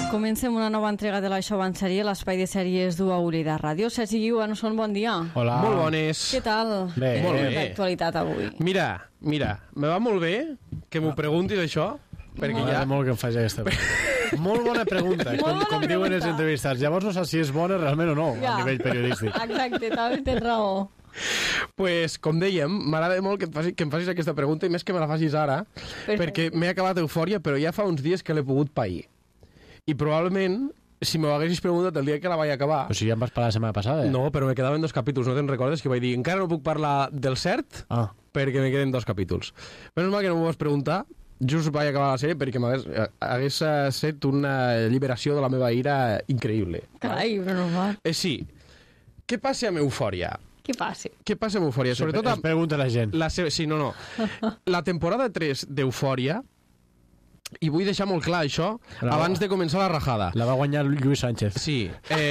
Comencem una nova entrega de la Això va en sèrie, l'espai de sèries d'UAURI de Ràdio. Sergi Guiu, Anson, bon dia. Hola. Molt bones. Què tal? Bé. Molt bé. L'actualitat avui. Mira, me va molt bé que m'ho preguntis això, perquè M'agrada molt que em faci aquesta pregunta. Molt bona pregunta, com diuen els entrevistats. Llavors no sé si és bona realment o no, a nivell periodístic. Exacte, també tens raó. Pues, com dèiem, m'agrada molt que em facis aquesta pregunta, i més que me la facis ara, perquè m'he acabat Eufòria, però ja fa uns dies que l'he pogut pair. I probablement, si m'ho haguessis preguntat el dia que la vaig acabar... O sigui, ja em vas parlar la setmana passada? No, però me quedaven 2 capítols, no te'n recordes? Que vaig dir, encara no puc parlar del cert, perquè me queden 2 capítols. Menys mal que no m'ho vas preguntar, just vaig acabar la sèrie perquè hagués set una alliberació de la meva ira increïble. Carai, però no va. Sí. Què passa amb Eufòria? Què passa? Què passa amb Eufòria? Sobretot es pregunta la gent. Sí, no. La temporada 3 d'Eufòria, i vull deixar molt clar això, abans de començar la rajada. La va guanyar Lluís Sánchez. Sí.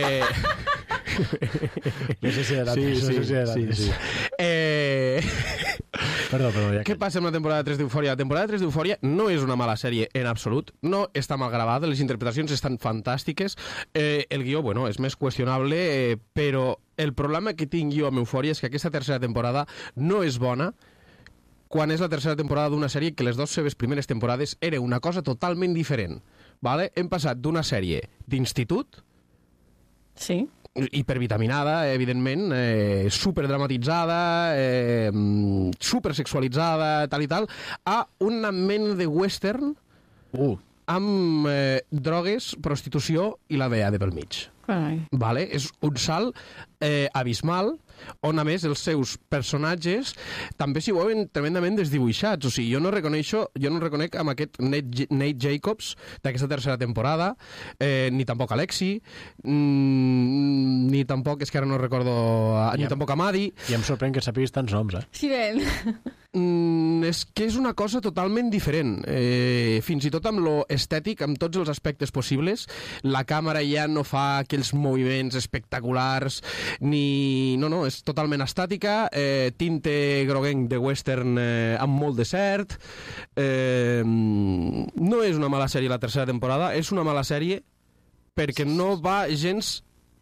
No sé si era tant. Sí. Perdó, ja. Què passa amb la temporada 3 d'Eufòria? La temporada 3 d'Eufòria no és una mala sèrie en absolut, no està mal gravada, les interpretacions estan fantàstiques, el guió, bueno, és més qüestionable, però el problema que tinc jo amb Eufòria és que aquesta tercera temporada no és bona, quan és la tercera temporada d'una sèrie que les 2 seves primeres temporades era una cosa totalment diferent. Vale? Hem passat d'una sèrie d'institut, sí, hipervitaminada, evidentment, superdramatitzada, supersexualitzada, tal i tal, a una mena de western amb drogues, prostitució i la DEA de pel mig. Carai. Vale? És un salt abismal, on a més els seus personatges també s'hi veuen tremendament desdibuixats. O sigui, jo no reconec amb aquest Nate Jacobs d'aquesta tercera temporada, ni tampoc Alexi, ni tampoc, és que ara no recordo, ni tampoc Amadi. I em sorprèn que sapiguis tants noms, Sí, ben. És que és una cosa totalment diferent, fins i tot amb lo estètic, amb tots els aspectes possibles. La càmera ja no fa aquells moviments espectaculars no, és totalment estàtica, tinte groguenc de western amb molt de cert. No és una mala sèrie la tercera temporada, és una mala sèrie perquè no va gens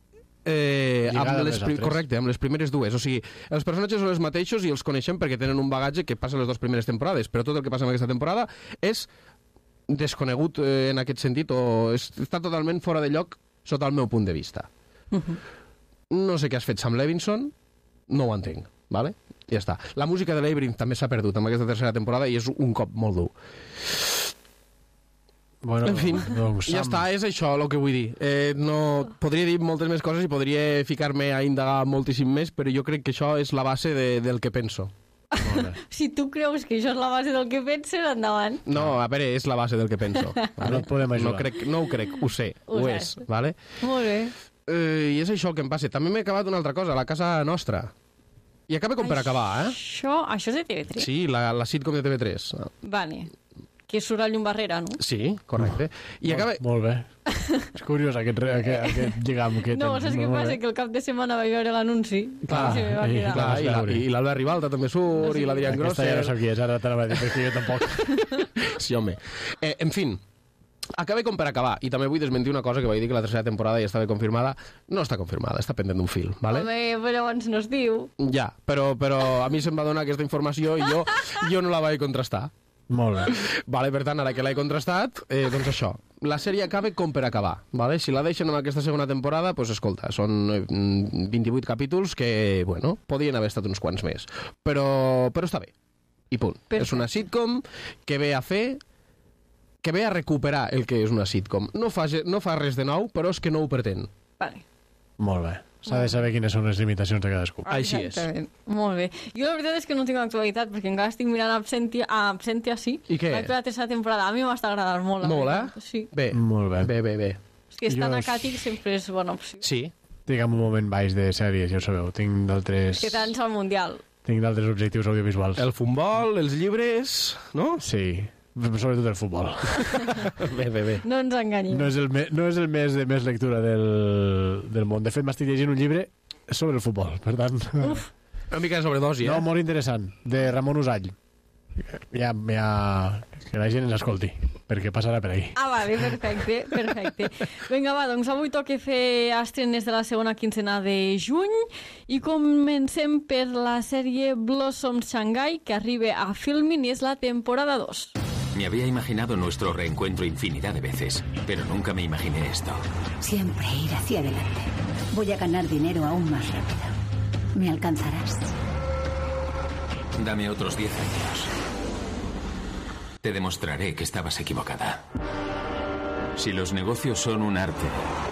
correcte, amb les primeres 2. O sigui, els personatges són els mateixos i els coneixem perquè tenen un bagatge que passa les 2 primeres temporades, però tot el que passa en aquesta temporada és desconegut en aquest sentit, o està totalment fora de lloc sota el meu punt de vista. No sé què has fet Sam Levinson, no ho entenc, vale? Ja està. La música de Labyrinth també s'ha perdut amb aquesta tercera temporada i és un cop molt dur. Bueno, en fi, ja està, és això el que vull dir. No, podria dir moltes més coses i podria ficar-me a indagar moltíssim més, però jo crec que això és la base del que penso. Si tu creus que això és la base del que penses, endavant. No, a veure, és la base del que penso. Vale? No et podem ajudar. No ho crec, ho sé, ho és. Vale? Molt bé. I és això el que em passa. També m'he acabat una altra cosa, La casa nostra. I acaba com per acabar, Això és de TV3? Sí, la sitcom de TV3. Vale. Que surt a llum barrera, no? Sí, correcte. I acaba... Molt bé. És curiós aquest lligam. No, saps què passa? Que el cap de setmana vaig veure l'anunci. I l'Albert Ribalta també surt, i l'Adrián Grosser... Aquesta ja no sap qui és, ara te n'anava a dir, perquè jo tampoc. Sí, home. En fi, acaba com per acabar, i també vull desmentir una cosa que vaig dir que la tercera temporada ja estava confirmada. No està confirmada, està pendent d'un fil, vale? Home, però llavors no es diu. Ja, però a mi se'm va donar aquesta informació i jo no la vaig contrastar. Molt bé. Vale, per tant, ara que l'he contrastat, doncs això, la sèrie acaba com per acabar, vale? Si la deixen en aquesta segona temporada, doncs escolta, són 28 capítols que, bueno, podien haver estat uns quants més, però està bé, i punt. Perfecte. És una sitcom que ve a recuperar el que és una sitcom. No fa res de nou, però és que no ho pretén. Vale. Molt bé. S'ha de saber quines són les limitacions de cadascú. Així és. Molt bé. Jo la veritat és que no tinc l'actualitat, perquè encara estic mirant Absentia, sí. I què? La tercera temporada. A mi m'està agradant molt. Molt, Sí. Bé. Molt bé. Bé. És que estar acàtic sempre és bona opció. Sí. Tinc un moment baix de sèries, ja ho sabeu. Tinc d'altres... És que tants al Mundial. Tinc d'altres objectius audiovisuals. El futbol, els llibres, no? Sí. Sobretot el futbol. Bé. No ens enganyem. No és el mes de més lectura del món. De fet, m'estic llegint un llibre sobre el futbol, per tant... Uf. Una mica de sobredosi, No, molt interessant, de Ramon Usall. Ja, que la gent ens escolti, perquè passarà per ahí. Ah, vale, perfecte. Vinga, va, doncs avui toca fer estrenes de la segona quincena de juny i comencem per la sèrie Blossom Shanghai, que arriba a Filmin i és la temporada 2. Me había imaginado nuestro reencuentro infinidad de veces, pero nunca me imaginé esto. Siempre ir hacia adelante. Voy a ganar dinero aún más rápido. ¿Me alcanzarás? Dame otros 10 años. Te demostraré que estabas equivocada. Si los negocios son un arte,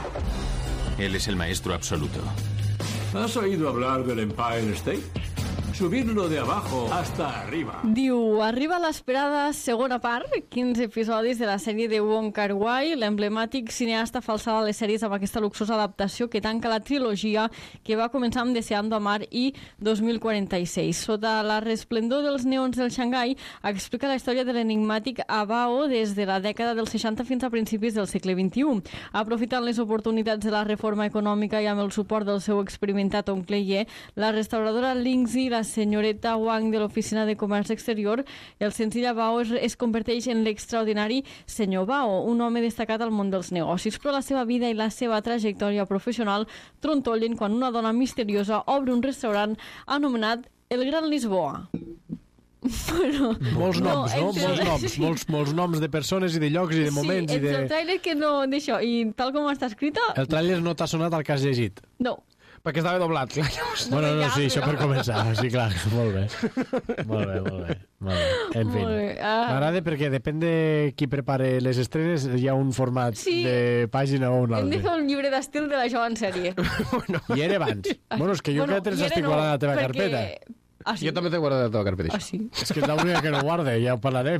él es el maestro absoluto. ¿Has oído hablar del Empire State? Subirlo de abajo hasta arriba. Diu, arriba l'esperada segona part, 15 episodis de la sèrie de Wong Kar-wai, l'emblemàtic cineasta falsava les sèries amb aquesta luxosa adaptació que tanca la trilogia que va començar amb Deseando Amar i 2046. Sota la resplendor dels neons del Xangai, explica la història de l'enigmàtic Abao des de la dècada dels 60 fins a principis del segle XXI. Aprofitant les oportunitats de la reforma econòmica i amb el suport del seu experimentat oncle Ye, la restauradora Lingzi, la senyoreta Wang de l'Oficina de Comerç Exterior, el senzill Bao es converteix en l'extraordinari senyor Bao, un home destacat al món dels negocis, però la seva vida i la seva trajectòria professional trontollen quan una dona misteriosa obre un restaurant anomenat El Gran Lisboa. Bueno, molts noms, no? Molts noms de persones i de llocs i de moments. Sí, el tràiler que no d'això, i tal com està escrita... El tràiler no t'ha sonat el que has llegit? No. Perquè estava doblat, clar. Bueno, no, sí, això per començar. Sí, clar, molt bé. Molt bé. En fi. M'agrada perquè depèn de qui prepare les estrenes, hi ha un format de pàgina o un altre. Hem de fer un llibre d'estil de la jove en sèrie. I era abans. Bueno, és que jo que tens estic guardant la teva carpeta. Jo també t'he guardat la teva carpeta. Sí? És que és l'única que no guarda, ja ho parlarem.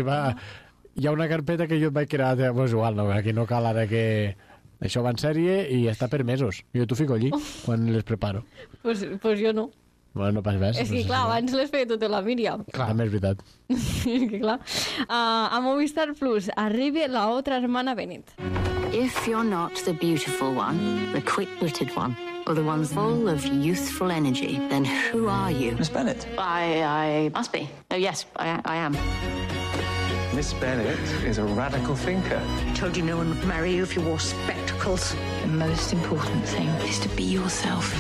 Hi ha una carpeta que jo et vaig crear, pues igual, no, aquí no cal ara que... Això va en sèrie i està per mesos. Jo t'ho fico allí, quan les preparo. Pues jo no. Bueno, no pas res. És que, clar, abans les feia tota la Míriam. Clar, també és veritat. És que, clar. A Movistar Plus arriba la otra hermana Bennett. If you're not the beautiful one, the quick-witted one, or the one full of youthful energy, then who are you? Miss Bennett. I must be. Oh, yes, I am. Miss Bennett is a radical thinker. I told you no one would marry you if you wore spectacles. The most important thing is to be yourself.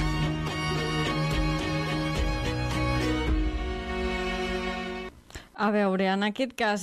A veure, en aquest cas,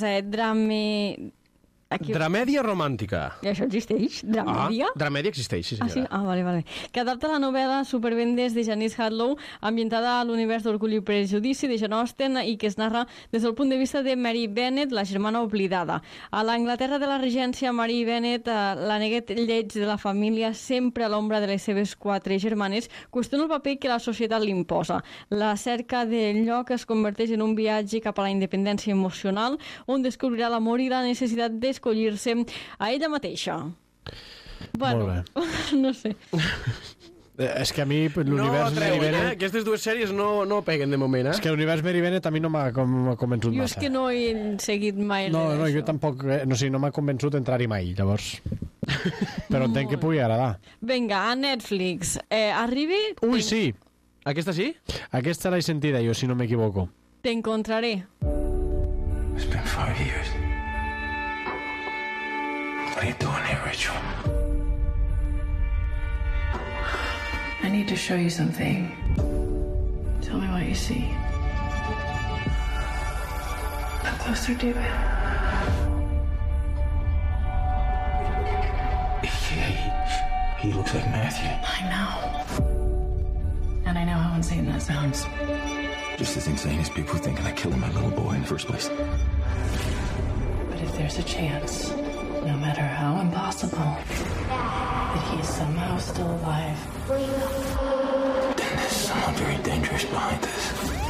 Dramèdia romàntica. I això existeix? Dramèdia? Dramèdia existeix, sí, senyora. Ah, sí? Vale. Que adapta la novel·la Supervendes de Janice Hadlow, ambientada a l'univers d'Orgull i Prejudici de Jane Austen i que es narra des del punt de vista de Mary Bennet, la germana oblidada. A l'Anglaterra de la Regència, Mary Bennet, la neguet lleig de la família, sempre a l'ombra de les seves 4 germanes, qüestiona el paper que la societat li imposa. La cerca del lloc es converteix en un viatge cap a la independència emocional, on descobrirà l'amor i la necessitat d'escollir-se a ella mateixa. Bueno, no sé. És que a mi l'univers Mary Bennet... Aquestes dues sèries no peguen de moment, És que l'univers Mary Bennet a mi no m'ha convençut massa. Jo és que no he seguit mai No, jo tampoc... no m'ha convençut entrar-hi mai, llavors. Però entenc que pugui agradar. Vinga, a Netflix. Arribi... Ui, sí! Aquesta sí? Aquesta l'he sentida jo, si no m'equivoco. T'encontraré. It's been 5 years. What are you doing here, Rachel? I need to show you something. Tell me what you see. Come closer, David. He looks like Matthew. I know. And I know how insane that sounds. Just as insane as people thinking I killed my little boy in the first place. But if there's a chance, no matter how impossible, that he is somehow still alive, Then there's someone very dangerous behind this.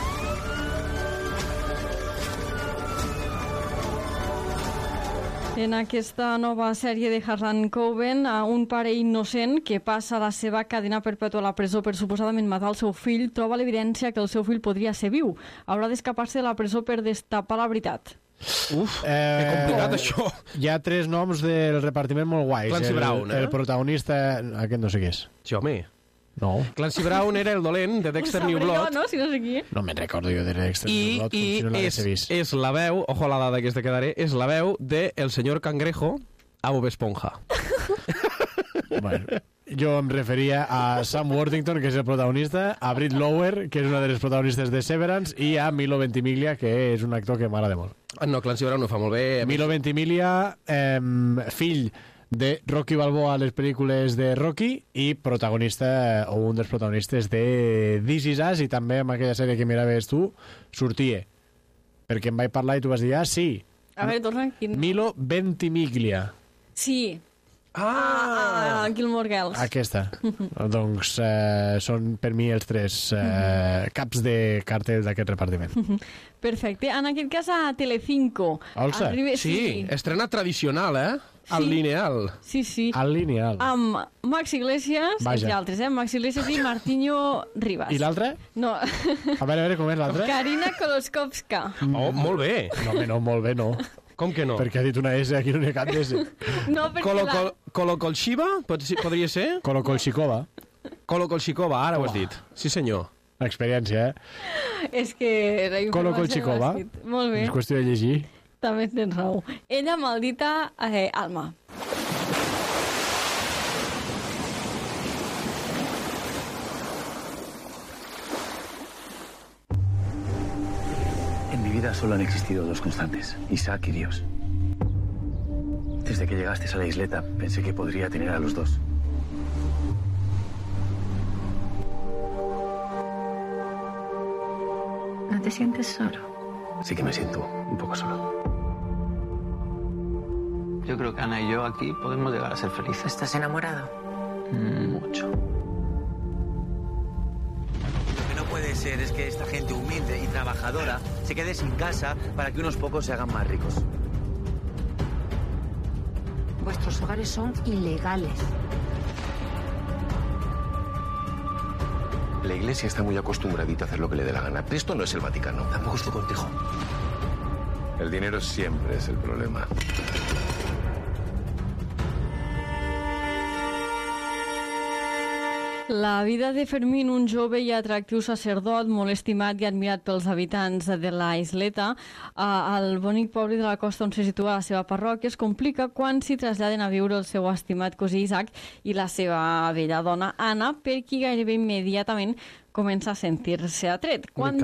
En aquesta nova sèrie de Harlan Coben, un pare innocent que passa la seva cadena perpètua a la presó per suposadament matar el seu fill, troba l'evidència que el seu fill podria ser viu. Haurà d'escapar-se de la presó per destapar la veritat. Uf, que complicat això. Hi ha 3 noms del repartiment molt guais. Clancy Brown, El protagonista, aquest no sé què és. Sí, home. No. Clancy Brown era el dolent de Dexter New Blood. No, si no sé qui. No me'n recordo jo de Dexter New Blood, com si no l'hagués vist. És la veu, ojo a la dada que te quedaré, és la veu de el senyor Cangrejo a Bob Esponja. Bueno, jo em referia a Sam Worthington, que és el protagonista, a Britt Lower, que és una de les protagonistes de Severance, i a Milo Ventimiglia, que és un actor que m'agrada molt. No, Clancy Brown ho fa molt bé. Milo Ventimiglia, fill de Rocky Balboa a les pel·lícules de Rocky i protagonista, o un dels protagonistes de This Is Us, i també en aquella sèrie que miraves tu, sortia. Perquè em vaig parlar i tu vas dir, sí. A veure, torna. Milo Ventimiglia. Sí. Gilmore Girls. Aquesta. Doncs són per mi els tres caps de cartell d'aquest repartiment. Perfecte. En aquest cas a Telecinco. Olsa. Sí, estrena tradicional, Al lineal. Sí. Al lineal. Amb Max Iglesias, i altres, Max Iglesias i Martiño Rivas. I l'altre? No. A veure, com és l'altre? Karina Koloskovska. Oh, molt bé. No, molt bé, no. Com que no? Perquè ha dit una S, aquí no n'hi ha cap S. No, perquè Kolokolshiva? Podria ser? Kolokolshikova. Kolokolshikova, ara ho has dit. Sí, senyor. Experiència, És que... Kolokolshikova. Molt bé. És qüestió de llegir. També tens raó. Ella maldita Alma. En mi vida solo han existido dos constantes, Isaac y Dios. Desde que llegaste a la isleta, pensé que podría tener a los dos. ¿No te sientes solo? Sí que me siento un poco solo. Yo creo que Ana y yo aquí podemos llegar a ser felices. ¿Estás enamorado? Mucho. Lo que no puede ser es que esta gente humilde y trabajadora se quede sin casa para que unos pocos se hagan más ricos. Vuestros hogares son ilegales. La Iglesia está muy acostumbradita a hacer lo que le dé la gana. Esto no es el Vaticano. Tampoco es tu cortejo. El dinero siempre es el problema. La vida de Fermín, un jove i atractiu sacerdot molt estimat i admirat pels habitants de la isleta, al bonic poble de la costa on se situa la seva parròquia, es complica quan s'hi traslladen a viure el seu estimat cosí Isaac i la seva bella dona Anna, per qui gairebé immediatament comença a sentir-se atret. Quan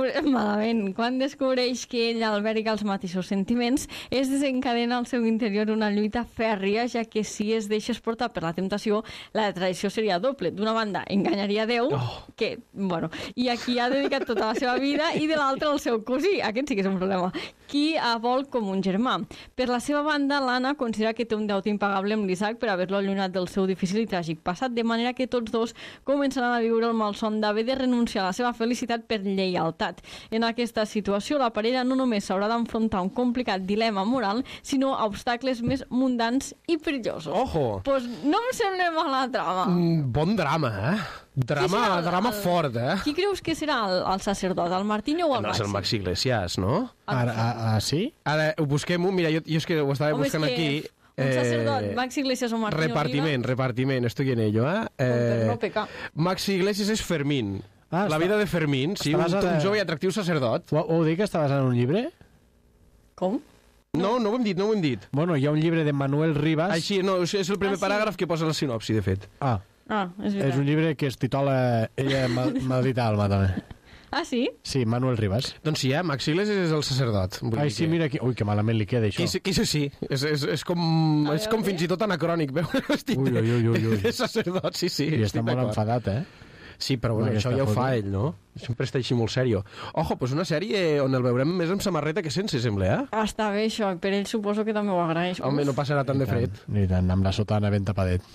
descobreix que ell alberga els mateixos sentiments, es desencadena al seu interior una lluita fèrria, ja que si es deixes portar per la temptació, la traïció seria doble. D'una banda, enganyaria Déu, que, bueno, i a qui ha dedicat tota la seva vida, i de l'altra el seu cosí. Aquest sí que és un problema. Qui vol com un germà. Per la seva banda, l'Anna considera que té un deute impagable amb l'Isaac per haver-lo allunyat del seu difícil i tràgic passat, de manera que tots dos començaran a viure el malson d'haver de renunciar a la seva felicitat per lleialtat. En aquesta situació, la parella no només s'haurà d'enfrontar un complicat dilema moral, sinó a obstacles més mundans i perillosos. Ojo! Pues no em sembla mala trama. Bon drama, Drama fort, Qui creus que serà el sacerdot, el Martiño o el Max? No és el Max Iglesias, no? Sí? Ara, busquem-ho. Mira, jo és que ho estava buscant aquí. Un sacerdot, Max Iglesias o Martiño Repartiment, estoy en ello, no peca. Max Iglesias és Fermín. La vida de Fermín, sí, un jove i atractiu sacerdot. Ho dic que està basat en un llibre? Com? No ho hem dit. Bueno, hi ha un llibre de Manuel Rivas. Així, no, és el primer paràgraf que posa la sinopsi, de fet. És veritat. És un llibre que es titula Ella maldita alma, també. Sí? Sí, Manuel Rivas. Doncs sí, Max Iglesias és el sacerdot. Sí, mira aquí. Ui, que malament li queda, això. Sí. És com fins i tot anacrònic, veure vestit de sacerdot, sí. I està molt enfadat, Sí, però bueno, això ja ho fa ell, no? Sempre està així molt sèrio. Ojo, pues una sèrie on el veurem més amb samarreta que sense, sembla, Està bé, això. Per ell suposo que també ho agraeix. Home, no passarà tant de fred. Ni tant, amb la sotana ben tapadet.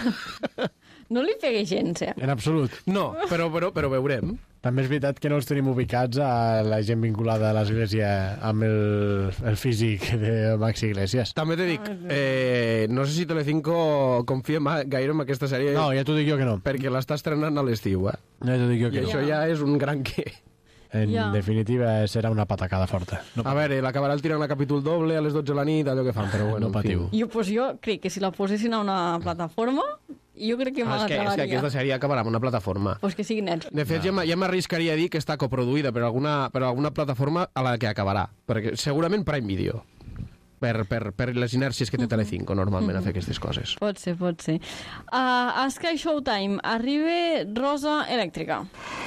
No li pegué gens, En absolut. No, però veurem. També és veritat que no els tenim ubicats a la gent vinculada a l'Església amb el físic de Max Iglesias. També t'he dic, no sé si Telecinco confia gaire en aquesta sèrie. No, ja t'ho dic jo que no. Perquè l'està estrenant a l'estiu, Ja t'ho dic jo que no. I això ja és un gran què. En definitiva, serà una patacada forta. A veure, l'acabarà el tirant a capítol doble a les 12 de la nit, allò que fan, però bueno, no patiu. Jo crec que si la posessin a una plataforma Jo crec que m'agradaria. És que aquesta sèrie acabarà en una plataforma. Pues que sigui Netflix. De fet, ja m'arriscaria a dir que està coproduïda per alguna plataforma a la que acabarà. Perquè segurament Prime Video. Per les inèrcies que té Telecinco normalment a fer aquestes coses. Pot ser. A Sky Showtime arriba Rosa Elettrica.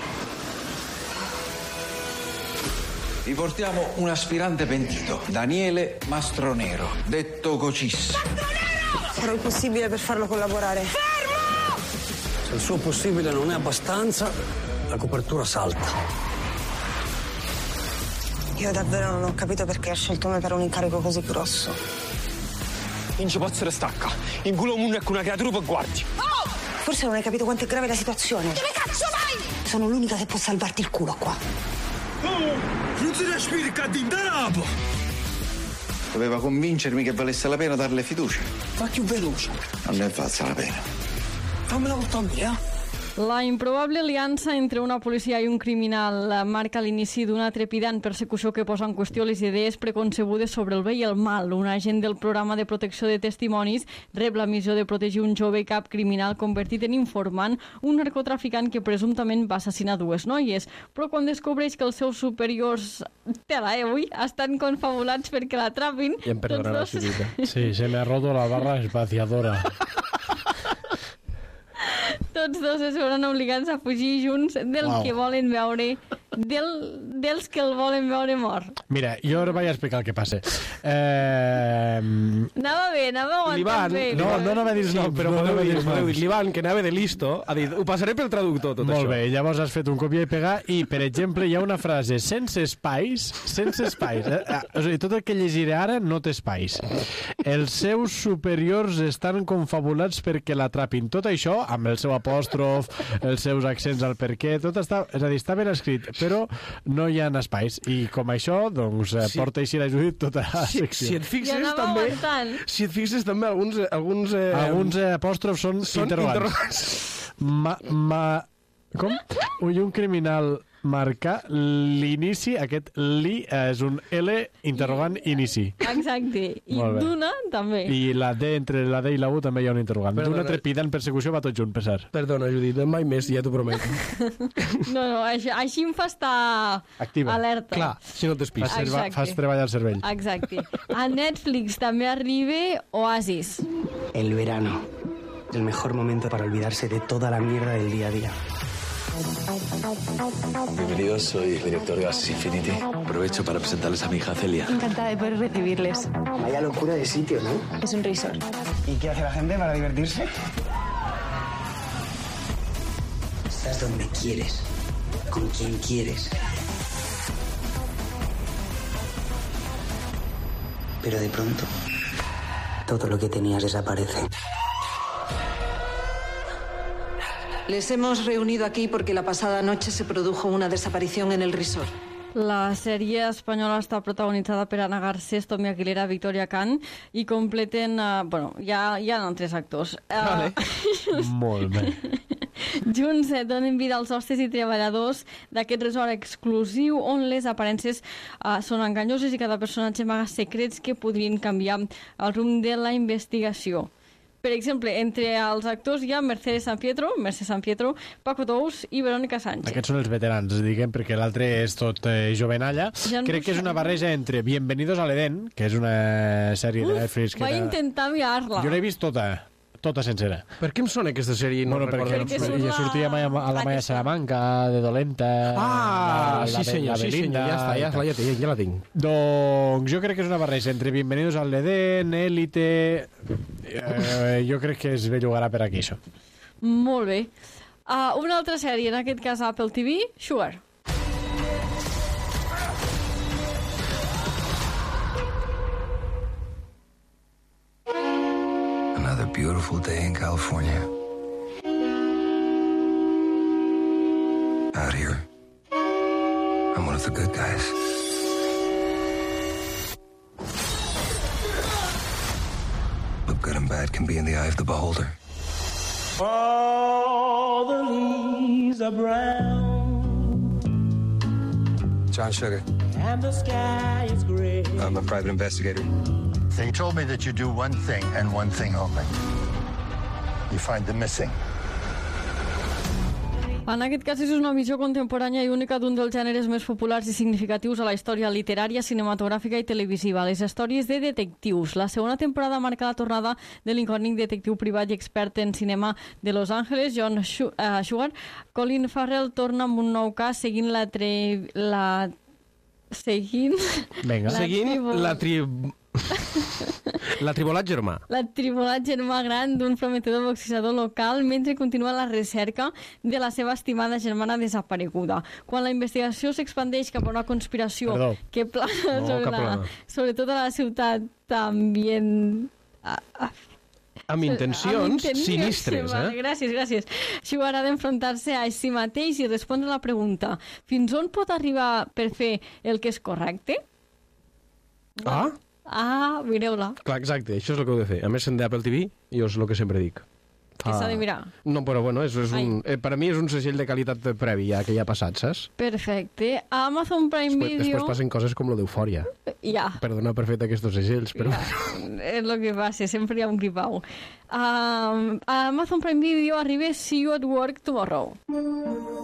Vi portiamo un aspirante pentito, Daniele Mastronero, detto Cocis. Mastronero! Farò il possibile per farlo collaborare. Fermo! Se il suo possibile non è abbastanza, la copertura salta. Io davvero non ho capito perché ha scelto me per un incarico così grosso. Non ci posso stacca. In culo un una creatura per guardi. Oh! Forse non hai capito quanto è grave la situazione. Dove cazzo vai? Sono l'unica che può salvarti il culo qua. Non si respiri cadin da rapo! Doveva convincermi che valesse la pena darle fiducia. Va più veloce. Non ne valsa la pena. Fammela volta a me, La improbable aliança entre una policia i un criminal marca l'inici d'una trepidant persecució que posa en qüestió les idees preconcebudes sobre el bé i el mal. Un agent del programa de protecció de testimonis rep la missió de protegir un jove cap criminal convertit en informant, un narcotraficant que presumptament va assassinar dues noies. Però quan descobreix que els seus superiors estan confabulats perquè l'atrapin... Ja em perdonarà la Judita. Sí, se me ha roto la barra espaciadora. Tots dos es veuran obligats a fugir junts que volen veure, dels que el volen veure mort. Mira, jo ara vaig explicar el que passa. Anava bé, anava aguantant bé. No anava a dir no, però podeu dir. L'Ivan, que anava de listo, ha dit, ho passaré pel traductor, tot això. Molt bé, llavors has fet un copia i pegar i, per exemple, hi ha una frase sense espais. O sigui, tot el que llegiré ara no té espais. Els seus superiors estan confabulats perquè l'atrapin. Tot això, amb el seu apòstrof, els seus accents al perquè, tot està... És a dir, està ben escrit, però no hi ha espais. I com això, doncs, porta així la Judit tota la secció. Si et fixes també, alguns apòstrofs són interrogants. Com? Un criminal marca l'inici, aquest li és un L interrogant inici. Exacte. I d'una també. I la D, entre la D i la U també hi ha un interrogant. D'una trepidant persecució va tot junt, per cert. Perdona, Judit, mai més, ja t'ho prometo. No, així em fa estar alerta. Clar, si no t'espis. Fas treballar el cervell. Exacte. A Netflix també arriba Oasis. El verano. El mejor momento para olvidarse de toda la mierda del día a día. Bienvenidos, soy el director de Oasis Infinity. Aprovecho para presentarles a mi hija Celia. Encantada de poder recibirles. Vaya locura de sitio, ¿no? Es un resort. ¿Y qué hace la gente para divertirse? Estás donde quieres, con quien quieres. Pero de pronto, todo lo que tenías desaparece. Les hemos reunido aquí porque la pasada noche se produjo una desaparición en el resort. La sèrie espanyola està protagonitzada per Ana Garcés, Tommy Aguilera, Victoria Khan i completen... ja hi ha altres actors. Vale. Molt bé. Junts donen vida als hostes i treballadors d'aquest resort exclusiu on les aparences són enganyoses i cada personatge amaga secrets que podrien canviar el rumb de la investigació. Per exemple, entre els actors hi ha Mercè San Pietro, Paco Tous i Verónica Sánchez. Aquests són els veterans, diguem, perquè l'altre és tot jovenalla. Crec que és una barreja entre Bienvenidos al Edén, que és una sèrie de Netflix... Vaig intentar mirar-la. Jo l'he vist tota sencera. Per què em sona aquesta sèrie? No perquè ja sortia a la Maya Salamanca, de dolenta... Sí senyor, ja la tinc. Doncs jo crec que és una barreja entre Bienvenidos al Edén, Élite... jo crec que es bellugarà per aquí, això. Molt bé. Una altra sèrie, en aquest cas Apple TV, Sugar. Another beautiful day in California. Out here, I'm one of the good guys. But good and bad can be in the eye of the beholder. All the leaves are brown. John Sugar. And the sky is gray. I'm a private investigator. They told me that you do one thing and one thing only. You find the missing. En aquest cas és una visió contemporània i única d'un dels gèneres més populars i significatius a la història literària, cinematogràfica i televisiva, les històries de detectius. La segona temporada marca la tornada de l'incògnit detectiu privat i expert en cinema de Los Angeles, John Sugar. Colin Farrell torna amb un nou cas seguint la tribolat germà. La tribolat germà gran d'un prometedor boxejador local mentre continua la recerca de la seva estimada germana desapareguda. Quan la investigació s'expandeix cap a una conspiració que plana sobre tota la ciutat també amb intencions sinistres. Gràcies. Sugar ha d'enfrontar-se a si mateix i respondre a la pregunta: fins on pot arribar per fer el que és correcte? Mireu-la. Clar, exacte, això és el que heu de fer. A més, sent d'Apple TV, jo és el que sempre dic. Que s'ha de mirar. No, però bueno, per a mi és un segell de qualitat previ, ja que ja ha passat, saps? Perfecte. A Amazon Prime Video... Després passen coses com lo d'Eufòria. Ja. Perdona per fet aquests segells, però... És el que passa, sempre hi ha un gripau. A Amazon Prime Video arriba See You at Work Tomorrow.